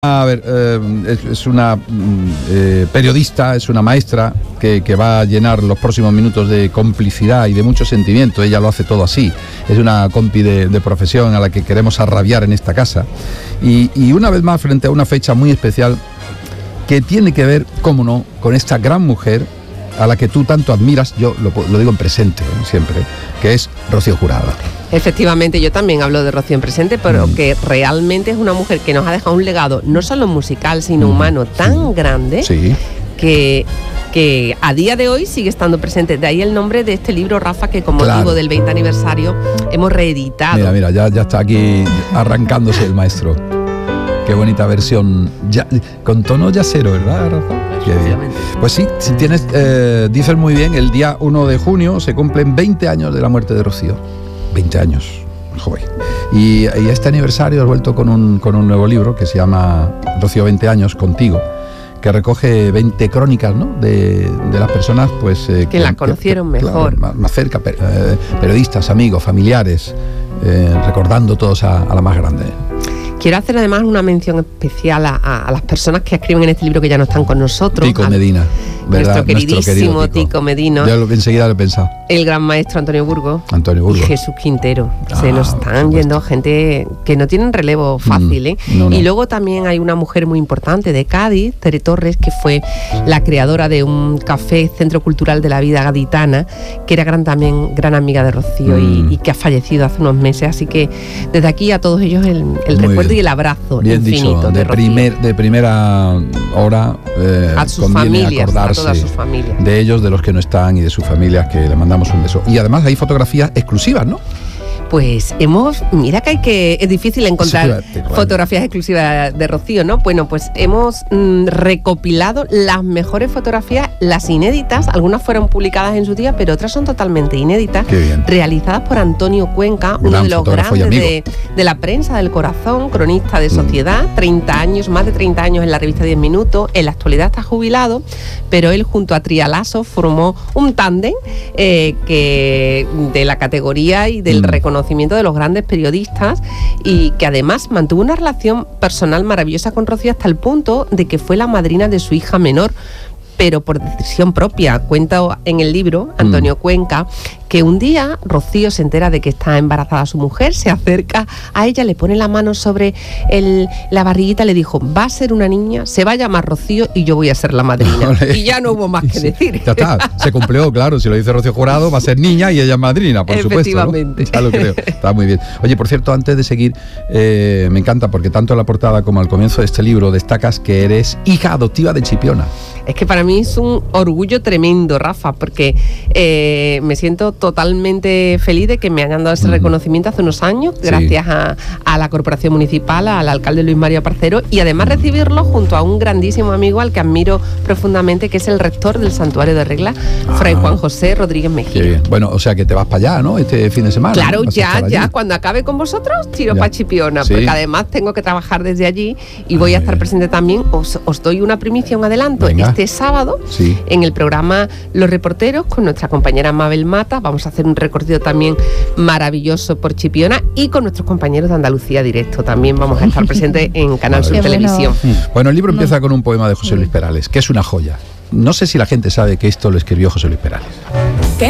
A ver, es una periodista, es una maestra que va a llenar los próximos minutos de complicidad y de mucho sentimiento. Ella lo hace todo así. Es una compi de profesión a la que queremos arrabiar en esta casa. Y una vez más, frente a una fecha muy especial que tiene que ver, cómo no, con esta gran mujer a la que tú tanto admiras, yo lo digo en presente, siempre, que es Rocío Jurado. Efectivamente, yo también hablo de Rocío en presente, pero que realmente es una mujer que nos ha dejado un legado, no solo musical, sino humano, tan grande, que a día de hoy sigue estando presente. De ahí el nombre de este libro, Rafa, que con motivo del 20 aniversario hemos reeditado. Mira, ya está aquí arrancándose el maestro. Qué bonita versión, ya, con tono yacero, ¿verdad, Rafa? Pues sí, si tienes, dices muy bien, el día 1 de junio se cumplen 20 años de la muerte de Rocío. 20 años, joven. Y este aniversario has vuelto con un nuevo libro que se llama Rocío 20 años contigo, que recoge 20 crónicas, ¿no? de las personas pues que la conocieron mejor. Claro, más cerca, periodistas, amigos, familiares, recordando todos a la más grande. Quiero hacer además una mención especial a las personas que escriben en este libro que ya no están con nosotros. Tico Medina, ¿verdad? Nuestro queridísimo Tico Medina. Ya enseguida lo he pensado. El gran maestro Antonio Burgos. Y Jesús Quintero. Se nos están yendo gente que no tienen relevo fácil, No. Y luego también hay una mujer muy importante de Cádiz, Tere Torres, que fue la creadora de un café, Centro Cultural de la Vida Gaditana, que era también gran amiga de Rocío y que ha fallecido hace unos meses. Así que desde aquí a todos ellos el recuerdo y el abrazo bien infinito dicho, de primera hora a sus conviene familias, acordarse a todas sus familias. De ellos, de los que no están y de sus familias, que le mandamos un beso. Y además hay fotografías exclusivas, ¿no? Pues mira que es difícil encontrar fotografías exclusivas de Rocío, ¿no? Bueno, pues hemos recopilado las mejores fotografías, las inéditas, algunas fueron publicadas en su día, pero otras son totalmente inéditas, realizadas por Antonio Cuenca, uno de los grandes de la prensa del corazón, cronista de Sociedad, 30 años, más de 30 años en la revista 10 Minutos, en la actualidad está jubilado, pero él junto a Trialaso formó un tándem que de la categoría y del reconocimiento de los grandes periodistas, y que además mantuvo una relación personal maravillosa con Rocío hasta el punto de que fue la madrina de su hija menor, pero por decisión propia. Cuenta en el libro Antonio Cuenca que un día Rocío se entera de que está embarazada su mujer, se acerca a ella, le pone la mano sobre la barriguita, le dijo: va a ser una niña, se va a llamar Rocío y yo voy a ser la madrina. Y ya no hubo más que decir. Ya está, se cumplió, claro, si lo dice Rocío Jurado, va a ser niña y ella madrina, por supuesto, ¿no? Ya lo creo, está muy bien. Oye, por cierto, antes de seguir, me encanta porque tanto en la portada como al comienzo de este libro destacas que eres hija adoptiva de Chipiona. Es que para mí es un orgullo tremendo, Rafa, porque me siento totalmente feliz de que me hayan dado ese reconocimiento hace unos años, gracias a la Corporación Municipal, al alcalde Luis María Parcero, y además recibirlo junto a un grandísimo amigo al que admiro profundamente, que es el rector del Santuario de Regla, Fray Juan José Rodríguez Mejía. Qué bien. Bueno, o sea que te vas para allá, ¿no? Este fin de semana. Claro, ya, cuando acabe con vosotros, tiro para Chipiona, porque además tengo que trabajar desde allí y voy a estar presente también. Os doy una primicia, un adelanto. Este sábado, en el programa Los Reporteros, con nuestra compañera Mabel Mata, vamos a hacer un recorrido también maravilloso por Chipiona, y con nuestros compañeros de Andalucía Directo también vamos a estar presentes en Canal Sur Televisión. Bueno, el libro empieza con un poema de José Luis Perales, que es una joya. No sé si la gente sabe que esto lo escribió José Luis Perales.